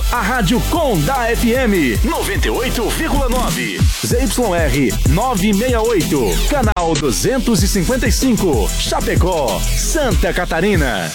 a Rádio Com da FM 98,9. ZYR 968, canal 255, Chapecó, Santa Catarina.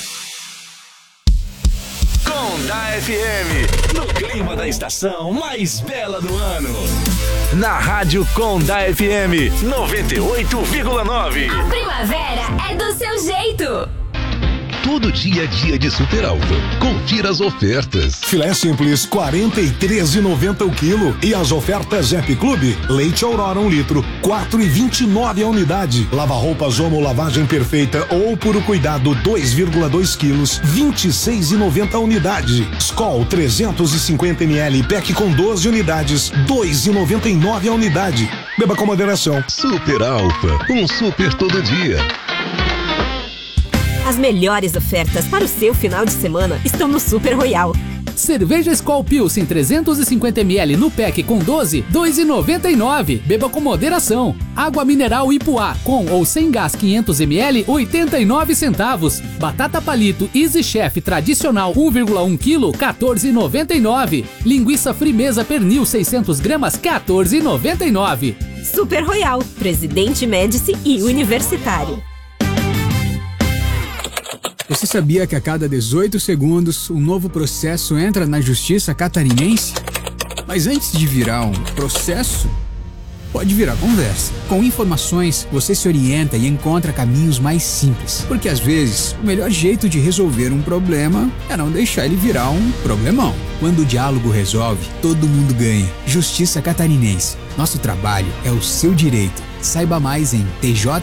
Com da FM, no clima da estação mais bela do ano. Na Rádio Com da FM 98,9. A primavera é do seu jeito. Todo dia a dia de Super Alfa. Confira as ofertas. Filé simples, R$43,90 o quilo. E as ofertas Zep Clube. Leite Aurora 1 litro, R$4,29 a unidade. Lava-roupas Omo lavagem perfeita ou puro cuidado 2,2 quilos, R$26,90 a unidade. Skol 350 ml, pack com 12 unidades, R$2,99 a unidade. Beba com moderação. Super Alfa, um super todo dia. As melhores ofertas para o seu final de semana estão no Super Royal. Cerveja Skol Pilsen 350ml no pack com 12, R$2,99. Beba com moderação. Água mineral Ipuá com ou sem gás 500ml, 89 centavos. Batata palito Easy Chef tradicional 1,1 kg, R$14,99. Linguiça Frimeza pernil 600 gramas, R$14,99. Super Royal, Presidente Médici e Universitário. Você sabia que a cada 18 segundos um novo processo entra na Justiça Catarinense? Mas antes de virar um processo, pode virar conversa. Com informações, você se orienta e encontra caminhos mais simples. Porque às vezes, o melhor jeito de resolver um problema é não deixar ele virar um problemão. Quando o diálogo resolve, todo mundo ganha. Justiça Catarinense. Nosso trabalho é o seu direito. Saiba mais em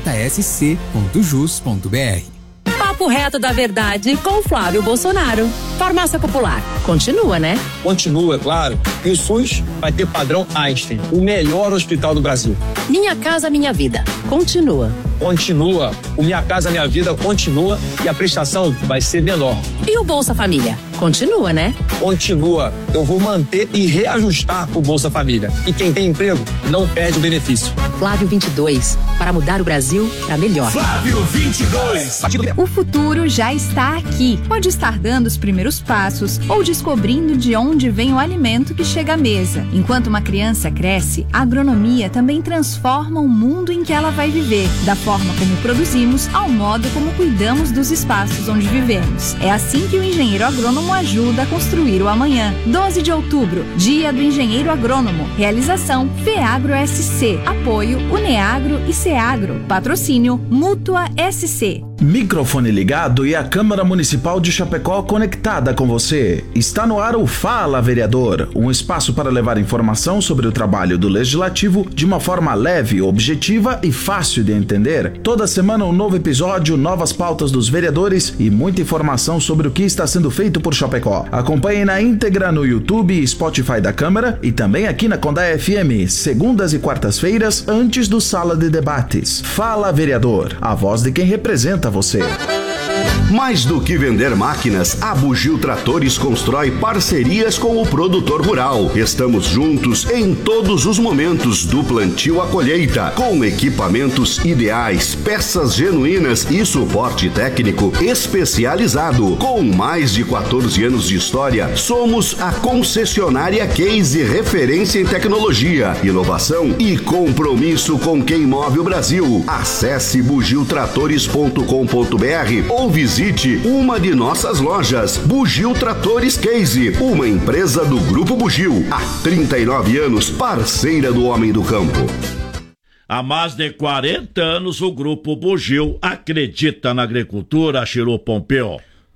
tjsc.jus.br. Papo reto da verdade com Flávio Bolsonaro. Farmácia Popular. Continua, né? Continua, claro. E o SUS vai ter padrão Einstein, o melhor hospital do Brasil. Minha Casa Minha Vida. Continua. Continua. O Minha Casa Minha Vida continua e a prestação vai ser menor. E o Bolsa Família? Continua, né? Continua. Eu vou manter e reajustar o Bolsa Família. E quem tem emprego não perde o benefício. Flávio 22. Para mudar o Brasil para melhor. Flávio 22. O futuro já está aqui. Pode estar dando os primeiros passos ou descobrindo de onde vem o alimento que chega à mesa. Enquanto uma criança cresce, a agronomia também transforma o mundo em que ela vai viver, da forma como produzimos ao modo como cuidamos dos espaços onde vivemos. É assim que o engenheiro agrônomo ajuda a construir o amanhã. 12 de outubro, Dia do Engenheiro Agrônomo. Realização FEAGRO SC. Apoio Uneagro e Ceagro. Patrocínio Mútua SC. Microfone ligado e a Câmara Municipal de Chapecó conectada com você. Está no ar o Fala Vereador, um espaço para levar informação sobre o trabalho do Legislativo de uma forma leve, objetiva e fácil de entender. Toda semana um novo episódio, novas pautas dos vereadores e muita informação sobre o que está sendo feito por Chapecó. Acompanhe na íntegra no YouTube e Spotify da Câmara e também aqui na Condá FM, segundas e quartas-feiras, antes do Sala de Debates. Fala Vereador, a voz de quem representa você. Mais do que vender máquinas, a Bugio Tratores constrói parcerias com o produtor rural. Estamos juntos em todos os momentos, do plantio à colheita, com equipamentos ideais, peças genuínas e suporte técnico especializado. Com mais de 14 anos de história, somos a concessionária Case, referência em tecnologia, inovação e compromisso com quem move o Brasil. Acesse bugiotratores.com.br ou visite uma de nossas lojas. Bugio Tratores Case, uma empresa do Grupo Bugio, há 39 anos, parceira do homem do campo. Há mais de 40 anos, o Grupo Bugio acredita na agricultura, Chiru Pompeu.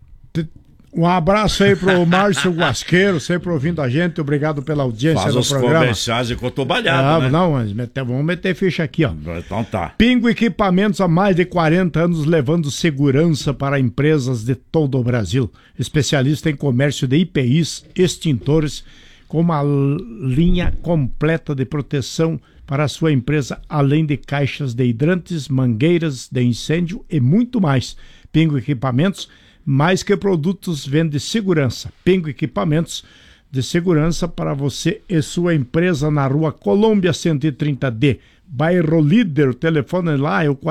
Um abraço aí pro Márcio Guasqueiro, sempre ouvindo a gente, obrigado pela audiência do programa. Faz os comerciais e cotobalhado, né? Não, mas vamos meter ficha aqui, ó. Então tá. Pingo Equipamentos há mais de 40 anos levando segurança para empresas de todo o Brasil. Especialista em comércio de IPIs, extintores, com uma linha completa de proteção para a sua empresa, além de caixas de hidrantes, mangueiras de incêndio e muito mais. Pingo Equipamentos, mais que produtos, vende segurança. Pingo Equipamentos de segurança para você e sua empresa na Rua Colômbia 130D, bairro Líder. O telefone lá é o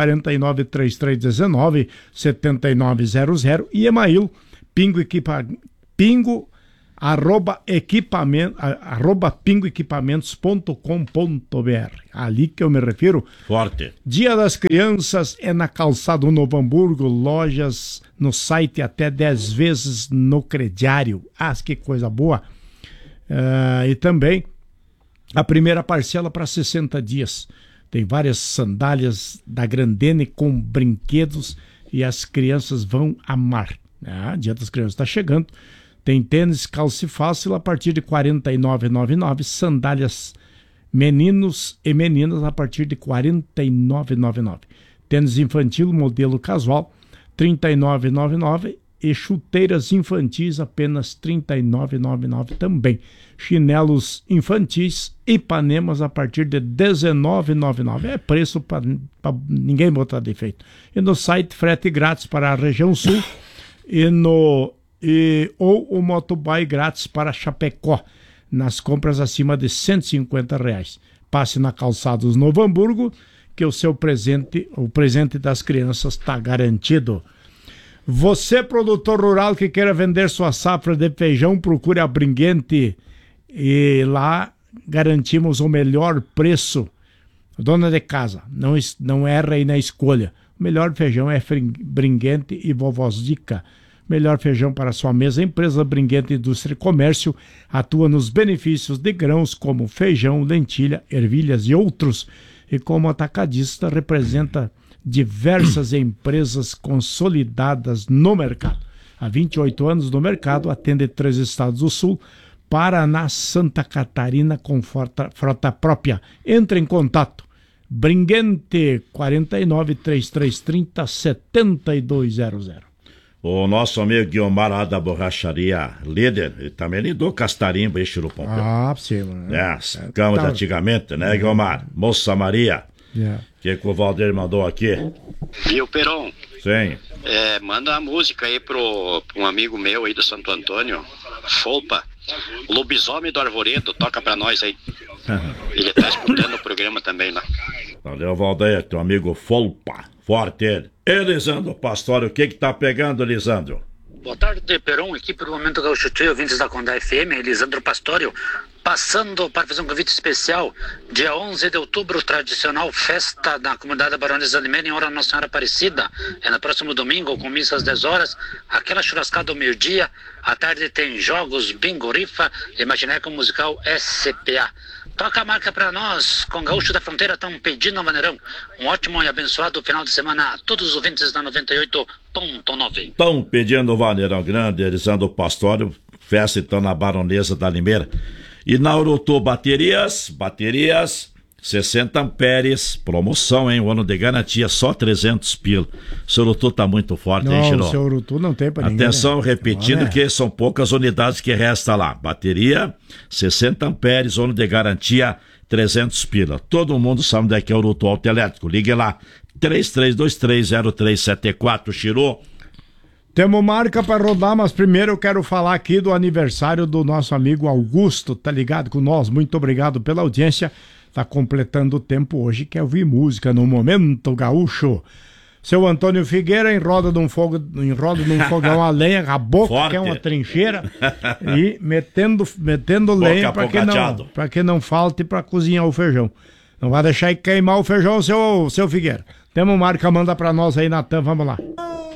493319-7900 e Email Pingo @pingoequipamentos.com.br. Ali que eu me refiro. Forte. Dia das Crianças é na Calçada Novo Hamburgo, lojas no site até 10 vezes no crediário. Ah, que coisa boa. E também a primeira parcela para 60 dias. Tem várias sandálias da Grandene com brinquedos e as crianças vão amar. Dia das Crianças está chegando. Tem tênis calce fácil a partir de R$ 49,99. Sandálias meninos e meninas a partir de R$ 49,99. Tênis infantil modelo casual R$ 39,99. E chuteiras infantis apenas R$ 39,99 também. Chinelos infantis Ipanemas a partir de R$ 19,99. É preço para ninguém botar defeito. E no site frete grátis para a região sul ou o motoboy grátis para Chapecó nas compras acima de R$ 150. Passe na Calçados Novo Hamburgo que o presente das crianças está garantido. Você, produtor rural que queira vender sua safra de feijão, procure a Bringuente e lá garantimos o melhor preço. Dona de casa, não erra aí na escolha. O melhor feijão é Bringuente e Vovós Dica. Melhor feijão para sua mesa. A empresa Bringuente Indústria e Comércio atua nos benefícios de grãos como feijão, lentilha, ervilhas e outros. E como atacadista representa diversas empresas consolidadas no mercado. Há 28 anos no mercado, atende 3 estados do sul, Paraná, Santa Catarina com frota própria. Entre em contato. Bringuente 49 3330 7200. O nosso amigo Guilmar lá da borracharia Líder, ele também lidou castarimba e churupão. Sim, mano. As camas de antigamente, né, Guilmar? Moça Maria. Que o Valdir mandou aqui. Viu, Peron? Sim. Manda uma música aí pra um amigo meu aí do Santo Antônio, Folpa. Lobisomem do Arvoredo, toca pra nós aí. Ele tá escutando o programa também lá. Valeu, Valdir, teu amigo Folpa. Forte ele. Lisandro Pastório, o que tá pegando, Lisandro? Boa tarde, Peron, equipe do Momento Gaúcho Trio, ouvintes da Condá FM, Lisandro Pastório, passando para fazer um convite especial, dia 11 de outubro, tradicional festa da comunidade Barões de Limeira em hora Nossa Senhora Aparecida, é no próximo domingo, com missa às 10 horas, aquela churrascada ao meio-dia, à tarde tem jogos, bingo, rifa, imagineco musical SPA. Toca a marca pra nós, com Gaúcho da Fronteira, estão pedindo a Maneirão. Um ótimo e abençoado final de semana a todos os ouvintes da 98.9. Estão pedindo o Vaneirão Grande, Elisandro Pastório, festa então na Baronesa da Limeira. E na Urutu baterias, 60 amperes, promoção, hein? O ano de garantia, só 300 pila. O seu Urutu tá muito forte, hein, Chiró? O seu Urutu não tem pra ninguém. Atenção, repetindo que são poucas unidades que resta lá. Bateria, 60 amperes, ano de garantia, 300 pila. Todo mundo sabe onde é que é o Urutu Autoelétrico. Ligue lá, 33230374, Chirô. Temos marca para rodar, mas primeiro eu quero falar aqui do aniversário do nosso amigo Augusto, tá ligado com nós? Muito obrigado pela audiência. Tá completando o tempo hoje, quer ouvir música no Momento Gaúcho. Seu Antônio Figueira enroda num fogão a lenha, a boca que é uma trincheira, e metendo lenha para que não falte para cozinhar o feijão. Não vai deixar queimar o feijão, seu Figueira. Temos marca, manda para nós aí, Natan, vamos lá.